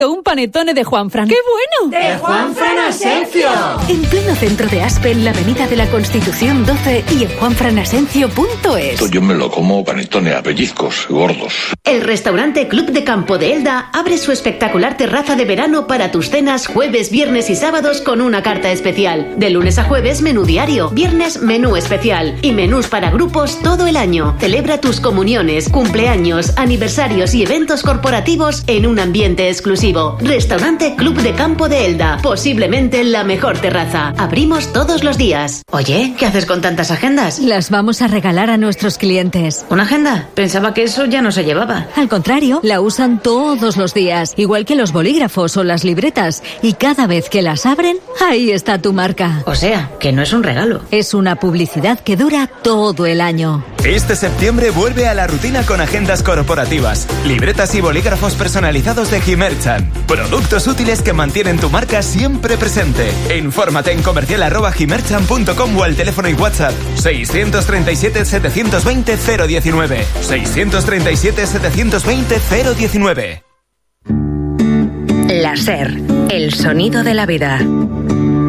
Un panetone de Juanfran. ¡Qué bueno! ¡De Juanfran Asencio! En pleno centro de Aspe, en la avenida de la Constitución 12 y en juanfranasencio.es. Yo me lo como panetone a pellizcos, gordos. El restaurante Club de Campo de Elda abre su espectacular terraza de verano para tus cenas jueves, viernes y sábados con una carta especial. De lunes a jueves, menú diario. Viernes, menú especial. Y menús para grupos todo el año. Celebra tus comuniones, cumpleaños, aniversarios y eventos corporativos en un ambiente exclusivo. Restaurante Club de Campo de Elda. Posiblemente la mejor terraza. Abrimos todos los días. Oye, ¿qué haces con tantas agendas? Las vamos a regalar a nuestros clientes. ¿Una agenda? Pensaba que eso ya no se llevaba. Al contrario, la usan todos los días, igual que los bolígrafos o las libretas. Y cada vez que las abren, ahí está tu marca. O sea, que no es un regalo. Es una publicidad que dura todo el año. Este septiembre vuelve a la rutina con agendas corporativas, libretas y bolígrafos personalizados de Himerchan. Productos útiles que mantienen tu marca siempre presente. Infórmate en comercial@himerchan.com o al teléfono y WhatsApp 637 720 019. 637 720 019. La SER, el sonido de la vida.